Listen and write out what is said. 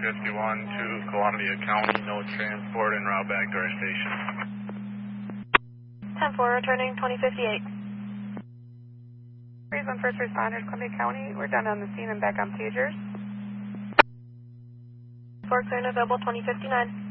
2051 to Columbia County, no transport en route back to our station. 10-4, returning 2058. Breeze 1 first responders, Columbia County. We're done on the scene and back on pagers. 4 clear and available 2059.